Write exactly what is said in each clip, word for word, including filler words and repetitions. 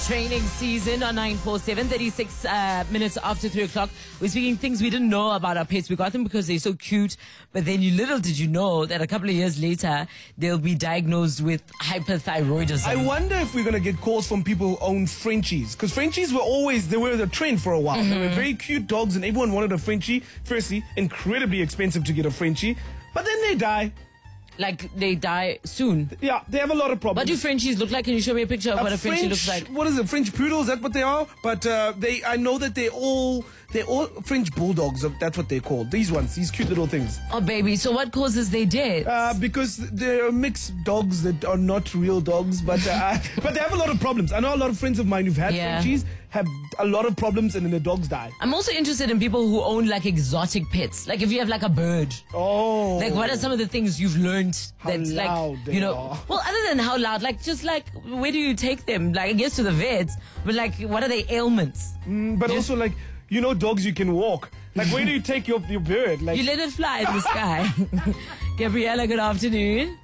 Training season on nine four seven, thirty-six uh, minutes after three o'clock. We're speaking things we didn't know about our pets. We got them because they're so cute, but then you little did you know that a couple of years later, they'll be diagnosed with hyperthyroidism. I wonder if we're going to get calls from people who own Frenchies, because Frenchies were always, they were the trend for a while. Mm-hmm. They were very cute dogs and everyone wanted a Frenchie. Firstly, incredibly expensive to get a Frenchie, but then they die. Like, they die soon. Yeah, they have a lot of problems. What do Frenchies look like? Can you show me a picture of a what a French, Frenchie looks like? What is it? French poodle? Is that what they are? But uh, they, I know that they all, they're all French bulldogs. That's what they're called. These ones, these cute little things. Oh, baby. So what causes their death? Uh, because they're mixed dogs that are not real dogs, but uh, but they have a lot of problems. I know a lot of friends of mine who've had Yeah. Frenchies have a lot of problems, and then the dogs die. I'm also interested in people who own like exotic pets. Like if you have like a bird. Oh. Like what are some of the things you've learned How that's loud like, they you know, are. well, other than how loud, like just like where do you take them? Like I guess to the vets, but like what are their ailments? Mm, but Just- also like, you know, dogs you can walk. Like where do you take your, your bird? Like You let it fly in the sky. Gabriella, good afternoon.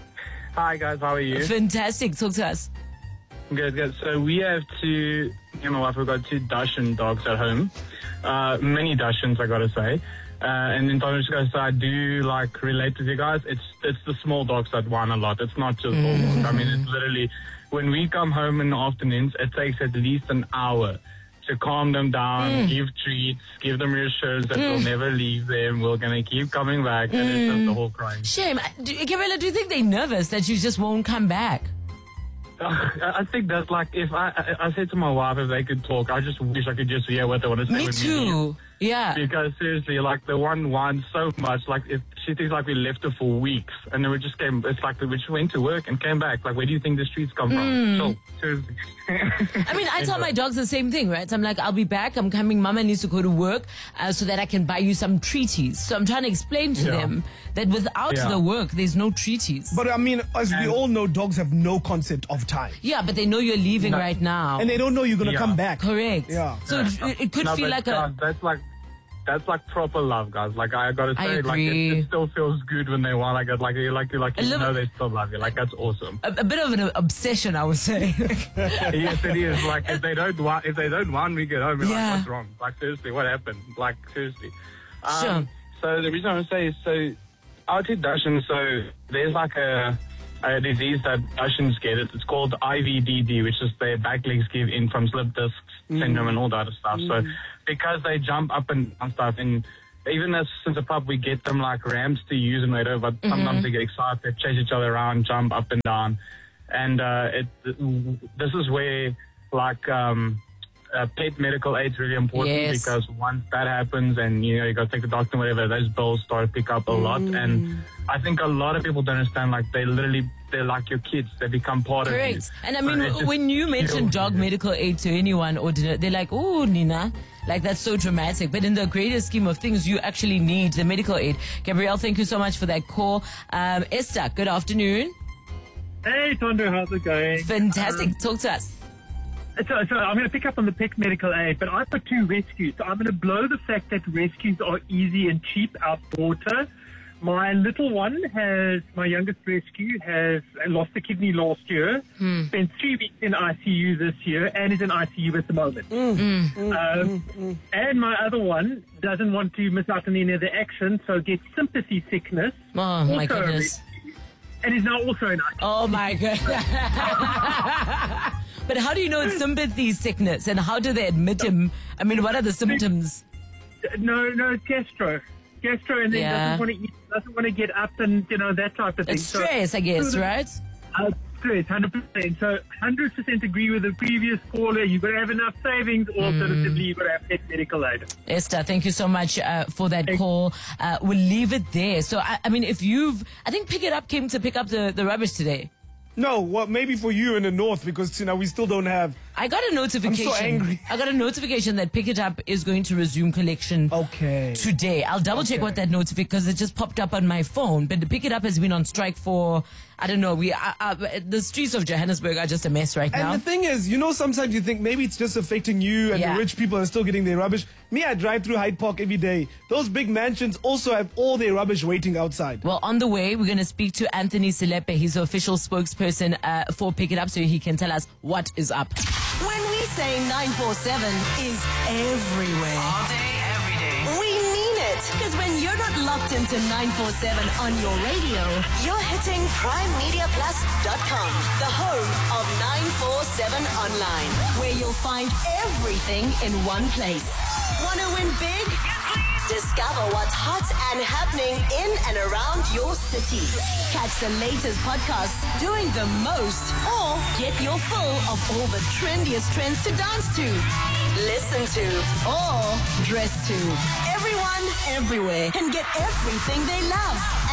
Hi guys, how are you? Fantastic. Talk to us. Good, good. So we have two, me and my wife, we've got two Dachshund dogs at home. Uh, mini Dachshunds, I gotta say. Uh, and then Thomas goes, so I do like relate with you guys. It's it's the small dogs that whine a lot. It's not just all dogs. I mean, it's literally, when we come home in the afternoons, it takes at least an hour to calm them down, Mm. give treats, give them reassurance that we'll never leave them. We're gonna keep coming back, and it's just the whole crying. Shame. Do, Gabriella, do you think they're nervous that you just won't come back? I I think that's like, if I, I I said to my wife, if they could talk, I just wish I could just hear what they want to say. Me when we too. leave. Yeah. Because seriously, like the one whines so much, like if she thinks like we left her for weeks, and then we just came. It's like we just went to work and came back. Like, where do you think the streets come from? So seriously. I mean, I tell my dogs the same thing, right? So I'm like, I'll be back. I'm coming. Mama needs to go to work uh, so that I can buy you some treaties. So I'm trying to explain to Yeah. them that without Yeah. the work, there's no treaties. But I mean, as we And- all know, dogs have no concept of time. yeah, but they know you're leaving No. right now. And they don't know you're going to Yeah. come back. Correct. Yeah. So it, it could No, feel but like guys, a... that's like that's like proper love, guys. Like I gotta I say, like it, agree. it still feels good when they want like it, like you like you like A you little- know they still love you. Like that's awesome. A, a bit of an obsession, I would say. Yes, it is. Like if they don't want, if they don't want, we get home. We're Yeah. like, what's wrong? Like seriously, what happened? Like seriously. Um, Sure. So the reason I want to say is, so our two Dachshunds, so there's like a, a disease that Dachshunds get. It's called I V D D, which is their back legs give in from slip disc syndrome and all that other stuff. So because they jump up and down stuff, and even as since a pup, we get them like ramps to use and whatever, but sometimes they get excited, chase each other around, jump up and down. And uh, it, this is where like um, uh, pet medical aid is really important, Yes. because once that happens and you know you got to take the doctor, whatever, those bills start to pick up a lot. And I think a lot of people don't understand, like they literally they're like your kids, they become part of you. Correct. And I So mean, it just when you mention kills dog you. medical aid to anyone, or they're like, oh, Nina, like that's so dramatic. But in the greater scheme of things, you actually need the medical aid. Gabrielle, thank you so much for that call. Um, Esther, good afternoon. Hey, Tondo, how's it going? Fantastic. Talk to us. So, so I'm going to pick up on the P E C medical aid, but I've got two rescues. So I'm going to blow the fact that rescues are easy and cheap out the water. My little one has, my youngest rescue has lost a kidney last year, spent three weeks in I C U this year, and is in I C U at the moment. Um, and my other one doesn't want to miss out on any of the action, so gets sympathy sickness. Oh, my also a goodness. rescue, and is now also in I C U. Oh, my goodness. But how do you know it's sympathy sickness? And how do they admit him? I mean, what are the symptoms? No, no, it's gastro. Gastro, and then Yeah. doesn't want to eat, doesn't want to get up, and you know that type of thing. It's stress, I guess, so, right? Uh, stress, hundred percent. So, hundred percent agree with the previous caller. You've got to have enough savings. Alternatively, you've got to have pet medical aid. Esther, thank you so much uh, for that Thank- call. Uh, we'll leave it there. So, I, I mean, if you've, I think Pick It Up came to pick up the, the rubbish today. No, well, maybe for you in the north, because, you know, we still don't have... I got a notification. angry. I got a notification that Pick It Up is going to resume collection Okay. today. I'll double check Okay. what that notification, because it just popped up on my phone. But the Pick It Up has been on strike for, I don't know, we uh, uh, the streets of Johannesburg are just a mess right And now. the thing is, you know, sometimes you think maybe it's just affecting you and Yeah. the rich people are still getting their rubbish. Me, I drive through Hyde Park every day. Those big mansions also have all their rubbish waiting outside. Well, on the way, we're going to speak to Anthony Selepe. He's the official spokesperson uh, for Pick It Up, so he can tell us what is up. When we say nine four seven is everywhere. All day, every day. We mean it. Because when you're not locked into nine four seven on your radio, you're hitting prime media plus dot com, the home of nine four seven Online, where you'll find everything in one place. Wanna win big? Discover what's hot and happening in and around your city. Catch the latest podcasts doing the most, or get your full of all the trendiest trends to dance to, listen to, or dress to. Everyone, everywhere can get everything they love.